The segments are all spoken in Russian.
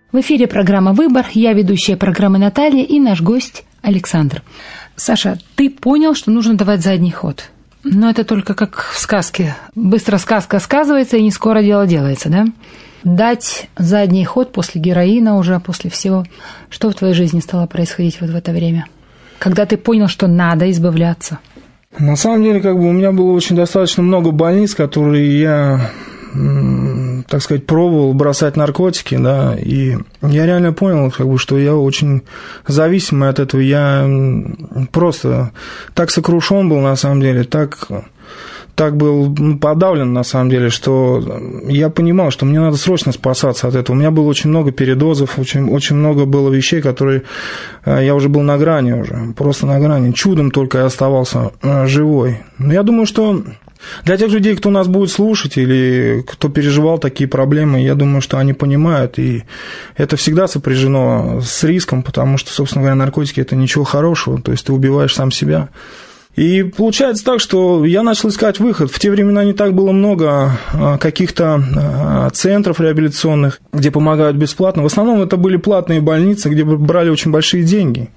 В эфире программа «Выбор». Я ведущая программы Наталья и наш гость Александр. Саша, ты понял, что нужно давать задний ход. Но это только как в сказке. Быстро сказка сказывается, и не скоро дело делается, да? Дать задний ход после героина уже, после всего. Что в твоей жизни стало происходить вот в это время? Когда ты понял, что надо избавляться? На самом деле, у меня было очень достаточно много больниц, которые я, так сказать, пробовал бросать наркотики, да, и я реально понял, что я очень зависимый от этого. Я просто так сокрушен был, на самом деле, так был подавлен, на самом деле, что я понимал, что мне надо срочно спасаться от этого. У меня было очень много передозов, очень много было вещей, которые я уже был на грани уже, просто на грани. Чудом только я оставался живой. Но я думаю, что для тех людей, кто нас будет слушать или кто переживал такие проблемы, я думаю, что они понимают, и это всегда сопряжено с риском, потому что, собственно говоря, наркотики – это ничего хорошего, то есть ты убиваешь сам себя. И получается так, что я начал искать выход. В те времена не так было много каких-то центров реабилитационных, где помогают бесплатно. В основном это были платные больницы, где брали очень большие деньги.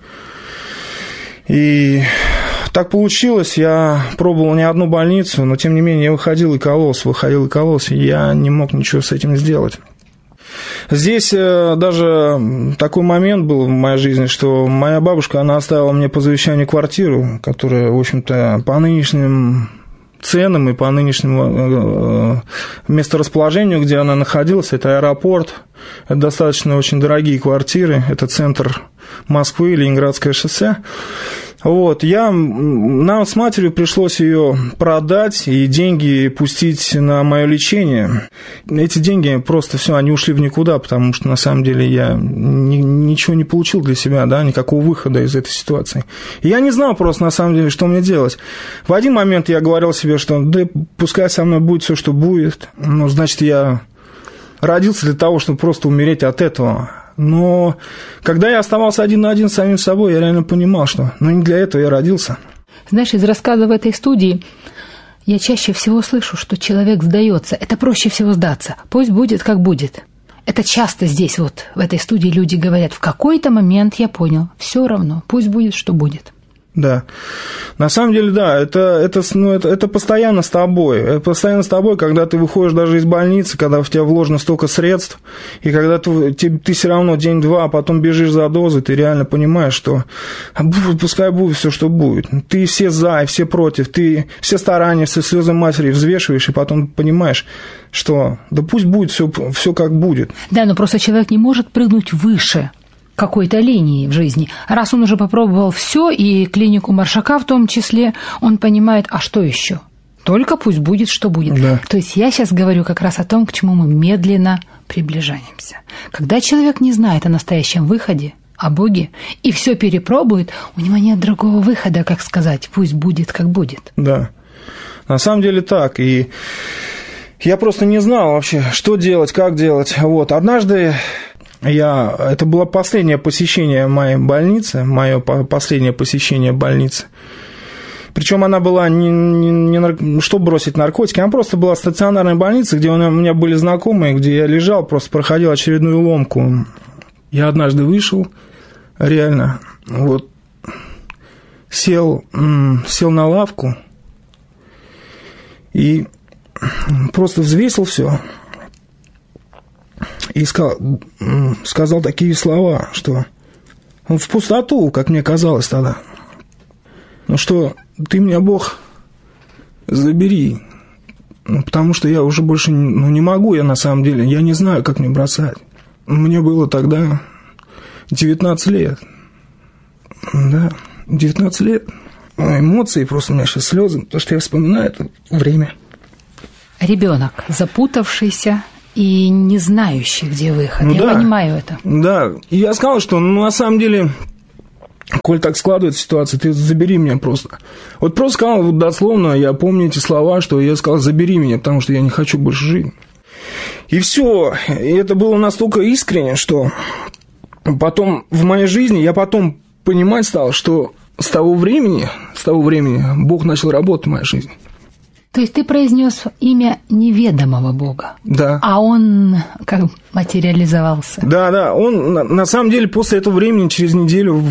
И так получилось, я пробовал не одну больницу, но тем не менее я выходил и кололся, и я не мог ничего с этим сделать. Здесь даже такой момент был в моей жизни, что моя бабушка, она оставила мне по завещанию квартиру, которая, в общем-то, по нынешним ценам и по нынешнему месторасположению, где она находилась, это аэропорт, это достаточно очень дорогие квартиры, это центр Москвы, Ленинградское шоссе. Вот, нам с матерью пришлось ее продать и деньги пустить на мое лечение. Эти деньги просто все, они ушли в никуда, потому что на самом деле я ничего не получил для себя, да, никакого выхода из этой ситуации. И я не знал просто на самом деле, что мне делать. В один момент я говорил себе, что да пускай со мной будет все, что будет, ну, значит, я родился для того, чтобы просто умереть от этого. Но когда я оставался один на один с самим собой, я реально понимал, что не для этого я родился. Знаешь, из рассказа в этой студии я чаще всего слышу, что человек сдается. Это проще всего сдаться. Пусть будет, как будет. Это часто здесь, вот в этой студии люди говорят, в какой-то момент я понял, все равно, пусть будет, что будет. Да, на самом деле, да, это постоянно с тобой. Это постоянно с тобой, когда ты выходишь даже из больницы, когда в тебя вложено столько средств, и когда ты все равно день-два, а потом бежишь за дозой, ты реально понимаешь, что пускай будет все, что будет. Ты все за и все против, ты все старания, все слезы матери взвешиваешь, и потом понимаешь, что да пусть будет все как будет. Да, но просто человек не может прыгнуть выше какой-то линии в жизни. Раз он уже попробовал все, и клинику Маршака в том числе, он понимает, а что еще? Только пусть будет, что будет. Да. То есть я сейчас говорю как раз о том, к чему мы медленно приближаемся. Когда человек не знает о настоящем выходе, о Боге, и все перепробует, у него нет другого выхода, как сказать, пусть будет, как будет. Да, на самом деле так, и я просто не знал вообще, что делать, как делать. Вот, однажды это было последнее посещение моей больницы, мое последнее посещение больницы. Причем она была не чтобы бросить наркотики, она просто была стационарная больница, где у меня были знакомые, где я лежал, просто проходил очередную ломку. Я однажды вышел, реально, вот, сел на лавку и просто взвесил все. И сказал такие слова, что в пустоту, как мне казалось тогда. Ну что, ты меня, Бог, забери. Потому что я уже больше не могу, я на самом деле, я не знаю, как мне бросать. Мне было тогда 19 лет. Да, 19 лет. Эмоции, просто у меня сейчас слезы, потому что я вспоминаю это время. Ребенок, запутавшийся и не знающий, где выход. Я понимаю это. Да, и я сказал, что на самом деле, коль так складывается ситуация, ты забери меня просто. Вот просто сказал, вот дословно, я помню эти слова, что я сказал, забери меня, потому что я не хочу больше жить. И все. И это было настолько искренне, что потом в моей жизни я потом понимать стал, что с того времени Бог начал работать в моей жизни. То есть ты произнес имя неведомого Бога. Да. А он как материализовался. Да. Он, на самом деле, после этого времени, через неделю,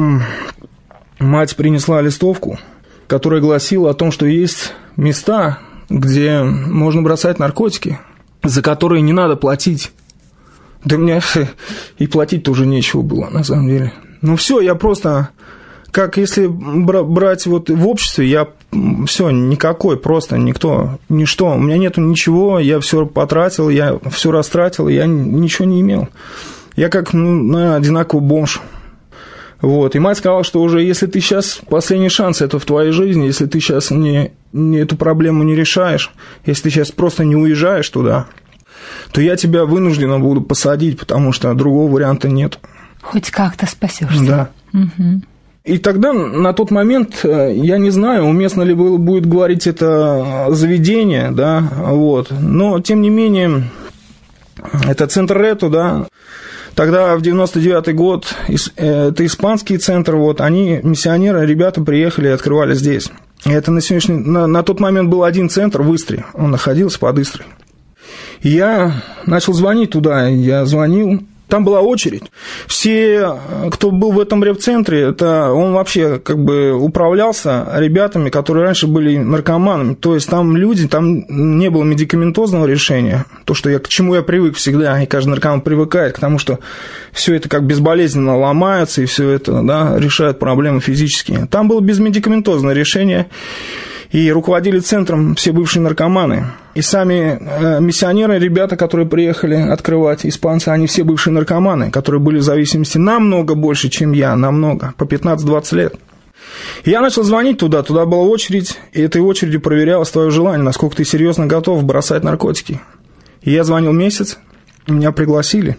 мать принесла листовку, которая гласила о том, что есть места, где можно бросать наркотики, за которые не надо платить. Да мне и платить-то уже нечего было, на самом деле. Ну все, я просто... Как если брать вот в обществе, я все, никакой, просто никто, ничто. У меня нету ничего, я все потратил, я все растратил, я ничего не имел. Я как, одинаковый бомж. Вот. И мать сказала, что уже если ты сейчас, последний шанс это в твоей жизни, если ты сейчас не эту проблему не решаешь, если ты сейчас просто не уезжаешь туда, то я тебя вынуждена буду посадить, потому что другого варианта нет. Хоть как-то спасешься. Да. Угу. И тогда, на тот момент, я не знаю, уместно ли будет говорить это заведение, да, вот, но, тем не менее, это центр Рету, да, тогда в 99-й год, это испанский центр, вот, они, миссионеры, ребята приехали и открывали здесь. И это на тот момент был один центр в Истре, он находился под Истрой. И я начал звонить туда, я звонил. Там была очередь. Все, кто был в этом реп-центре, это он вообще как бы управлялся ребятами, которые раньше были наркоманами. То есть там люди, там не было медикаментозного решения. То, что к чему я привык всегда, и каждый наркоман привыкает к тому, что все это как безболезненно ломается, и все это, да, решает проблемы физические. Там было безмедикаментозное решение. И руководили центром все бывшие наркоманы. И сами миссионеры, ребята, которые приехали открывать, испанцы, они все бывшие наркоманы, которые были в зависимости намного больше, чем я, намного, по 15-20 лет. И я начал звонить туда была очередь, и этой очередью проверялось твое желание, насколько ты серьезно готов бросать наркотики. И я звонил месяц, меня пригласили.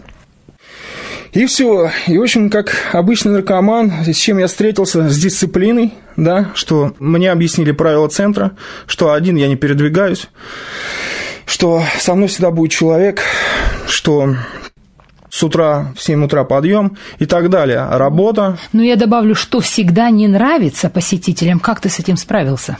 И все. И, в общем, как обычный наркоман, с чем я встретился, с дисциплиной, да, что мне объяснили правила центра, что один я не передвигаюсь, что со мной всегда будет человек, что с утра в 7 утра подъем и так далее. Работа. Ну, я добавлю, что всегда не нравится посетителям. Как ты с этим справился?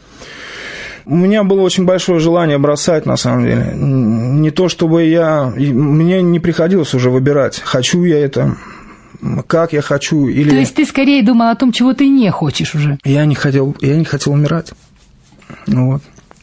У меня было очень большое желание бросать, на самом деле. Не то, чтобы мне не приходилось уже выбирать, хочу я это, как я хочу. Или... То есть ты скорее думал о том, чего ты не хочешь уже? Я не хотел умирать. Вот.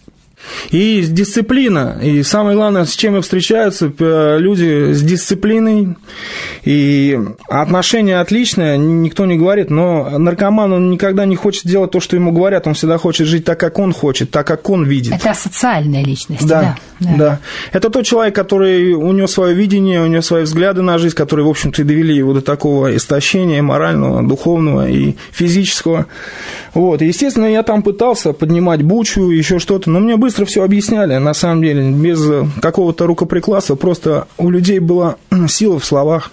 И дисциплина. И самое главное, с чем и встречаются люди с дисциплиной. И отношения отличные, никто не говорит, но наркоман, он никогда не хочет делать то, что ему говорят, он всегда хочет жить так, как он хочет, так, как он видит. Это асоциальная личность. Да. Это тот человек, который, у него свое видение, у него свои взгляды на жизнь, которые, в общем-то, и довели его до такого истощения морального, духовного и физического. Вот. И, естественно, я там пытался поднимать бучу, еще что-то, но мне быстро все объясняли, на самом деле, без какого-то рукоприкладства, просто у людей была сила в словах.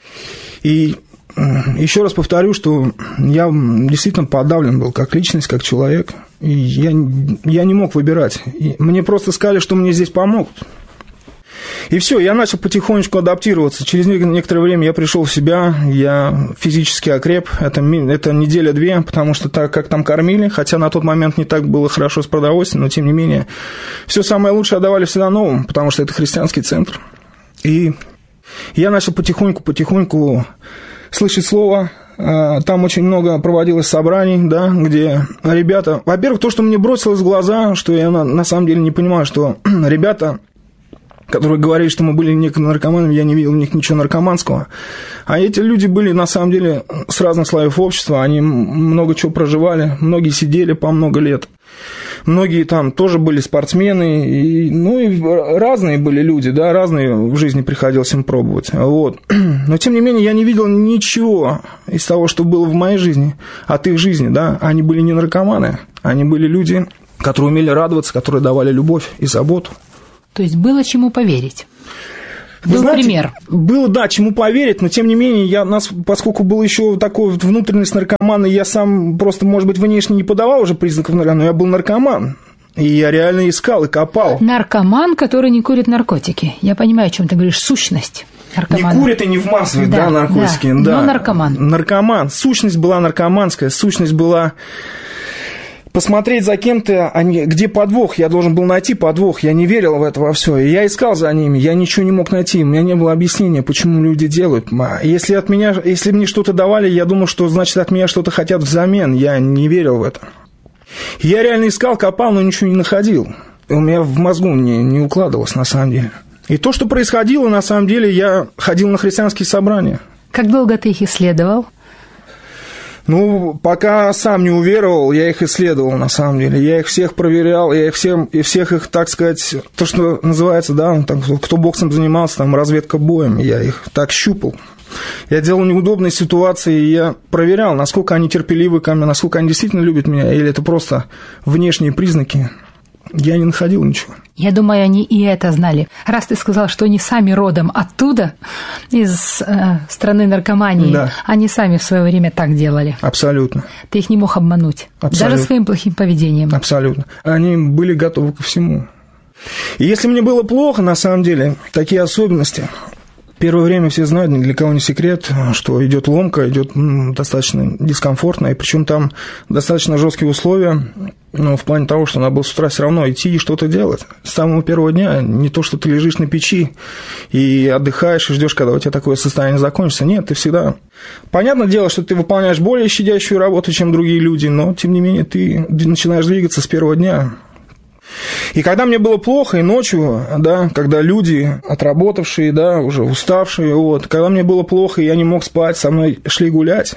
И еще раз повторю, что я действительно подавлен был как личность, как человек, и я не мог выбирать. И мне просто сказали, что мне здесь помогут. И все, я начал потихонечку адаптироваться. Через некоторое время я пришел в себя, я физически окреп. Это неделя-две, потому что так, как там кормили, хотя на тот момент не так было хорошо с продовольствием, но тем не менее, все самое лучшее отдавали всегда новым, потому что это христианский центр. И я начал потихоньку слышать слово. Там очень много проводилось собраний, да, где ребята... Во-первых, то, что мне бросилось в глаза, что я на самом деле не понимаю, что ребята... которые говорили, что мы были некими наркоманами, я не видел в них ничего наркоманского. А эти люди были, на самом деле, с разных слоев общества, они много чего проживали, многие сидели по много лет. Многие там тоже были спортсмены, и разные были люди, да, разные в жизни приходилось им пробовать. Вот. Но, тем не менее, я не видел ничего из того, что было в моей жизни, от их жизни, да. Они были не наркоманы, они были люди, которые умели радоваться, которые давали любовь и заботу. То есть было чему поверить. Был пример. Было, да, чему поверить, но тем не менее, поскольку был еще такой внутренность наркомана, я сам просто, может быть, внешне не подавал уже признаков наркомана, но я был наркоман. И я реально искал и копал. Наркоман, который не курит наркотики. Я понимаю, о чем ты говоришь, сущность наркомана. Не курит и не вмазывает, да, наркотики. Да. Но наркоман. Наркоман. Сущность была наркоманская, сущность была посмотреть за кем-то, где подвох. Я должен был найти подвох. Я не верил в это во все. И я искал за ними. Я ничего не мог найти. У меня не было объяснения, почему люди делают. Если мне что-то давали, я думал, что значит от меня что-то хотят взамен. Я не верил в это. Я реально искал, копал, но ничего не находил. У меня в мозгу не укладывалось на самом деле. И то, что происходило, на самом деле, я ходил на христианские собрания. Как долго ты их исследовал? Ну, пока сам не уверовал, я их исследовал, на самом деле. Я их всех проверял, я их всех их, так сказать, то, что называется, да, там, кто боксом занимался, там, разведка боем, я их так щупал. Я делал неудобные ситуации, и я проверял, насколько они терпеливы ко мне, насколько они действительно любят меня, или это просто внешние признаки. Я не находил ничего. Я думаю, они и это знали. Раз ты сказал, что они сами родом оттуда, из страны наркомании, да. Они сами в свое время так делали. Абсолютно. Ты их не мог обмануть. Абсолютно. Даже своим плохим поведением. Абсолютно. Они были готовы ко всему. И если мне было плохо, на самом деле, такие особенности... Первое время все знают, ни для кого не секрет, что идет ломка, идет достаточно дискомфортно, и причем там достаточно жесткие условия, ну, в плане того, что надо было с утра все равно идти и что-то делать. С самого первого дня не то, что ты лежишь на печи и отдыхаешь и ждешь, когда у тебя такое состояние закончится. Нет, ты всегда... Понятное дело, что ты выполняешь более щадящую работу, чем другие люди, но, тем не менее, ты начинаешь двигаться с первого дня. И когда мне было плохо, и ночью, да, когда люди, отработавшие, да, уже уставшие, вот, когда мне было плохо, и я не мог спать, со мной шли гулять,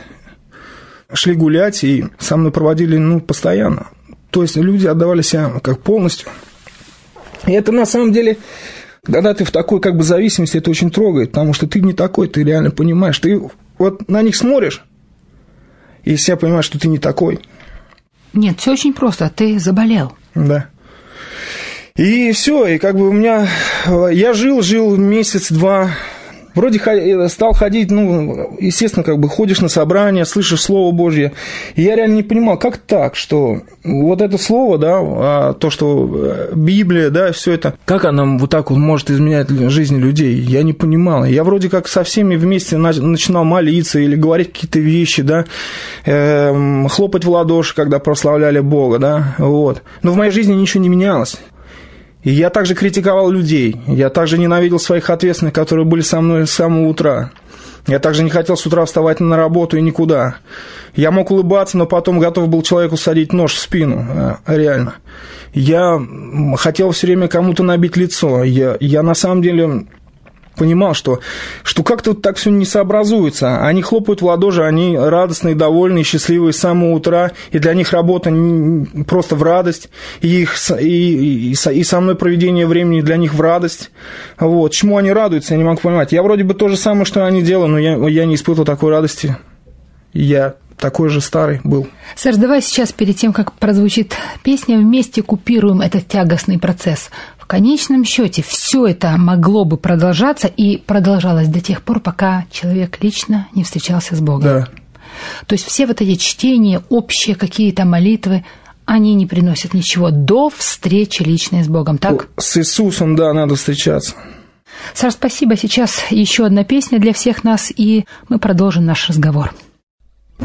и со мной проводили, ну, постоянно. То есть люди отдавали себя как полностью. И это, на самом деле, когда ты в такой, как бы, зависимости, это очень трогает, потому что ты не такой, ты реально понимаешь, ты вот на них смотришь, и себя понимаешь, что ты не такой. Нет, все очень просто, ты заболел. Да. И все, и как бы у меня... Я жил месяц-два, вроде стал ходить, ну, естественно, как бы ходишь на собрания, слышишь Слово Божье, и я реально не понимал, как так, что вот это Слово, да, то, что Библия, да, все это, как она вот так вот может изменять жизнь людей, я не понимал. Я вроде как со всеми вместе начинал молиться или говорить какие-то вещи, да, хлопать в ладоши, когда прославляли Бога, да, вот. Но в моей жизни ничего не менялось. И я также критиковал людей, я также ненавидел своих ответственных, которые были со мной с самого утра. Я также не хотел с утра вставать на работу и никуда. Я мог улыбаться, но потом готов был человеку всадить нож в спину, реально. Я хотел все время кому-то набить лицо. Я на самом деле... понимал, что как-то так все не сообразуется. Они хлопают в ладоши, они радостные, довольные, счастливые с самого утра, и для них работа просто в радость, и со мной проведение времени для них в радость. Вот. Чему они радуются, я не могу понимать. Я вроде бы то же самое, что они делают, но я не испытывал такой радости. Я такой же старый был. Саш, давай сейчас, перед тем, как прозвучит песня, вместе купируем этот тягостный процесс. В конечном счете все это могло бы продолжаться и продолжалось до тех пор, пока человек лично не встречался с Богом. Да. То есть все вот эти чтения, общие какие-то молитвы, они не приносят ничего до встречи личной с Богом, так? С Иисусом, да, надо встречаться. Саш, спасибо. Сейчас еще одна песня для всех нас, и мы продолжим наш разговор.